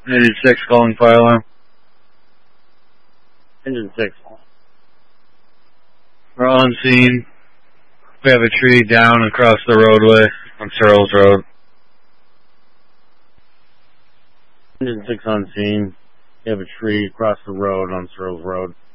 Engine 6 calling fire alarm. Engine 6. We're on scene. We have a tree down across the roadway on Searles Road. Engine 6 on scene. We have a tree across the road on Searles Road.